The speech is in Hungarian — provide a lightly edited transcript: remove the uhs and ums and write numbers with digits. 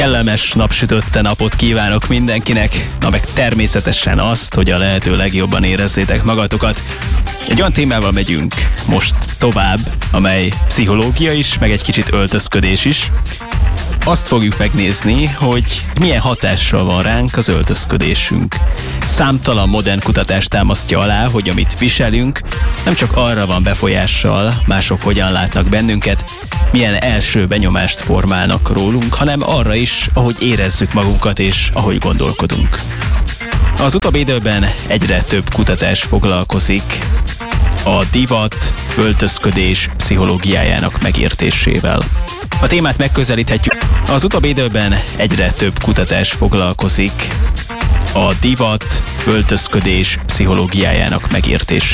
Kellemes napsütötte napot kívánok mindenkinek, na meg természetesen azt, hogy a lehető legjobban érezzétek magatokat. Egy olyan témával megyünk most tovább, amely pszichológia is, meg egy kicsit öltözködés is. Azt fogjuk megnézni, hogy milyen hatással van ránk az öltözködésünk. Számtalan modern kutatás támasztja alá, hogy amit viselünk, nem csak arra van befolyással, mások hogyan látnak bennünket, milyen első benyomást formálnak rólunk, hanem arra is, ahogy érezzük magunkat és ahogy gondolkodunk. Az utóbbi időben egyre több kutatás foglalkozik a divat, öltözködés pszichológiájának megértésével. A témát megközelíthetjük. Az utóbbi időben egyre több kutatás foglalkozik a divat, öltözködés pszichológiájának megértésével.